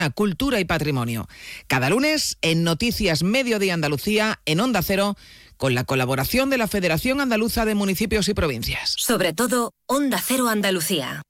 cultura y patrimonio. Cada lunes en Noticias Mediodía Andalucía, en Onda Cero, con la colaboración de la Federación Andaluza de Municipios y Provincias. Sobre todo, Onda Cero Andalucía.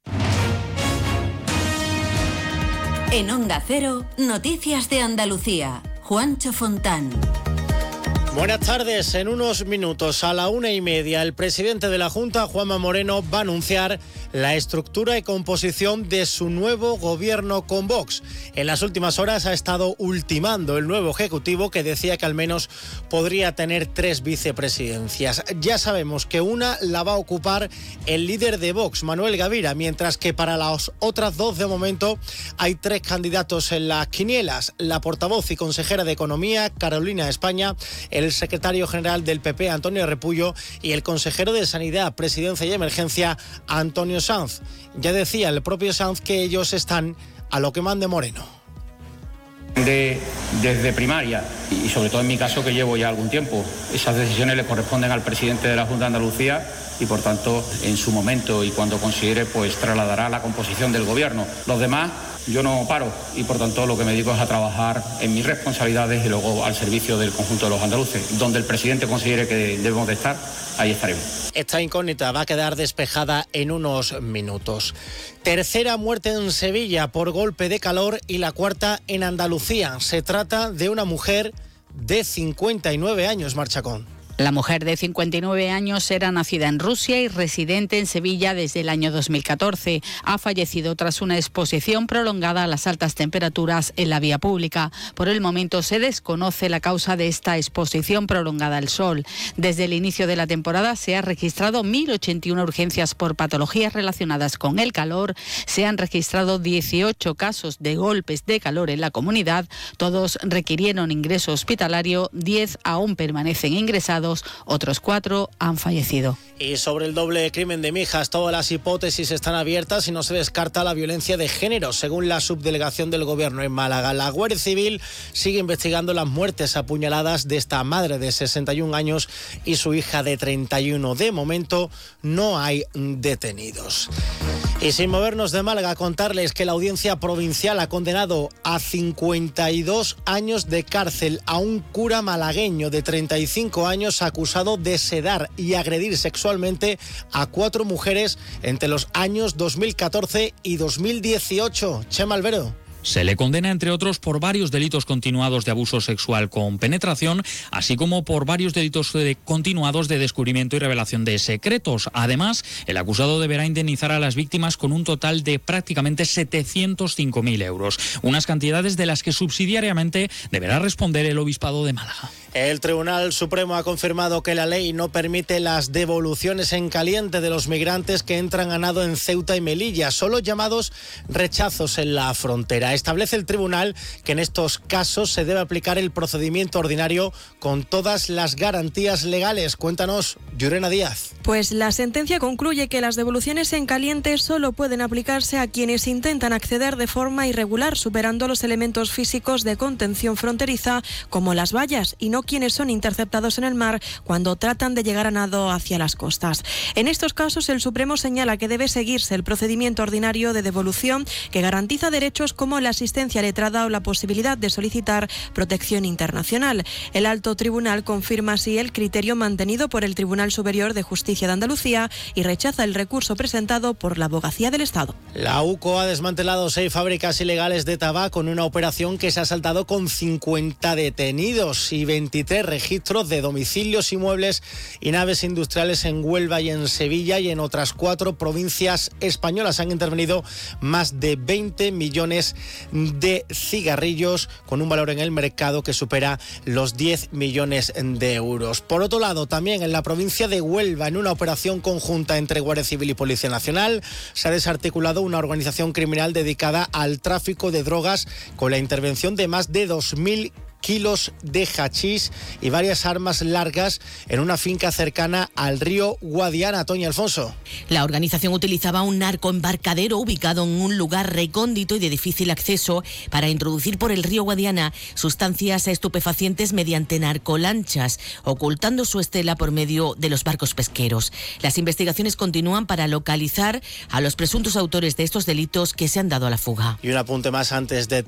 En Onda Cero, Noticias de Andalucía. Juancho Fontán. Buenas tardes. En unos minutos, a la 1:30, el presidente de la Junta, Juanma Moreno, va a anunciar la estructura y composición de su nuevo gobierno con Vox. En las últimas horas ha estado ultimando el nuevo ejecutivo, que decía que al menos podría tener 3 vicepresidencias. Ya sabemos que una la va a ocupar el líder de Vox, Manuel Gavira, mientras que para las otras 2 de momento hay 3 candidatos en las quinielas: la portavoz y consejera de Economía, Carolina España, el secretario general del PP, Antonio Repullo, y el consejero de Sanidad, Presidencia y Emergencia, Antonio Sanz. Ya decía el propio Sanz que ellos están a lo que mande Moreno. Desde primaria, y sobre todo en mi caso, que llevo ya algún tiempo, esas decisiones le corresponden al presidente de la Junta de Andalucía y, por tanto, en su momento y cuando considere, pues trasladará la composición del gobierno. Los demás, yo no paro y, por tanto, lo que me dedico es a trabajar en mis responsabilidades y luego al servicio del conjunto de los andaluces. Donde el presidente considere que debemos de estar, ahí estaremos. Esta incógnita va a quedar despejada en unos minutos. Tercera muerte en Sevilla por golpe de calor y la cuarta en Andalucía. Se trata de una mujer de 59 años, Marchacón. La mujer de 59 años era nacida en Rusia y residente en Sevilla desde el año 2014. Ha fallecido tras una exposición prolongada a las altas temperaturas en la vía pública. Por el momento se desconoce la causa de esta exposición prolongada al sol. Desde el inicio de la temporada se han registrado 1.081 urgencias por patologías relacionadas con el calor. Se han registrado 18 casos de golpes de calor en la comunidad. Todos requirieron ingreso hospitalario, 10 aún permanecen ingresados. Otros 4 han fallecido. Y sobre el doble crimen de Mijas, todas las hipótesis están abiertas y no se descarta la violencia de género, según la subdelegación del Gobierno en Málaga. La Guardia Civil sigue investigando las muertes apuñaladas de esta madre de 61 años y su hija de 31. De momento no hay detenidos. Y sin movernos de Málaga, contarles que la Audiencia Provincial ha condenado a 52 años de cárcel a un cura malagueño de 35 años acusado de sedar y agredir sexualmente a 4 mujeres entre los años 2014 y 2018. Chema Albero. Se le condena, entre otros, por varios delitos continuados de abuso sexual con penetración, así como por varios delitos continuados de descubrimiento y revelación de secretos. Además, el acusado deberá indemnizar a las víctimas con un total de prácticamente 705.000 euros, unas cantidades de las que subsidiariamente deberá responder el Obispado de Málaga. El Tribunal Supremo ha confirmado que la ley no permite las devoluciones en caliente de los migrantes que entran a nado en Ceuta y Melilla, solo llamados rechazos en la frontera. Establece el tribunal que en estos casos se debe aplicar el procedimiento ordinario con todas las garantías legales. Cuéntanos, Llurena Díaz. Pues la sentencia concluye que las devoluciones en caliente solo pueden aplicarse a quienes intentan acceder de forma irregular, superando los elementos físicos de contención fronteriza, como las vallas, y no quienes son interceptados en el mar cuando tratan de llegar a nado hacia las costas. En estos casos, el Supremo señala que debe seguirse el procedimiento ordinario de devolución, que garantiza derechos como la asistencia letrada o la posibilidad de solicitar protección internacional. El Alto Tribunal confirma así el criterio mantenido por el Tribunal Superior de Justicia de Andalucía y rechaza el recurso presentado por la Abogacía del Estado. La UCO ha desmantelado 6 fábricas ilegales de tabaco en una operación que se ha saldado con 50 detenidos y 23 registros de domicilios, inmuebles y naves industriales en Huelva y en Sevilla, y en otras 4 provincias españolas han intervenido más de 20 millones de cigarrillos con un valor en el mercado que supera los 10 millones de euros. Por otro lado, también en la provincia de Huelva, en una operación conjunta entre Guardia Civil y Policía Nacional, se ha desarticulado una organización criminal dedicada al tráfico de drogas con la intervención de más de 2.000 kilos de hachís y varias armas largas en una finca cercana al río Guadiana. Toña Alfonso. La organización utilizaba un narcoembarcadero ubicado en un lugar recóndito y de difícil acceso para introducir por el río Guadiana sustancias estupefacientes mediante narcolanchas, ocultando su estela por medio de los barcos pesqueros. Las investigaciones continúan para localizar a los presuntos autores de estos delitos que se han dado a la fuga. Y un apunte más antes de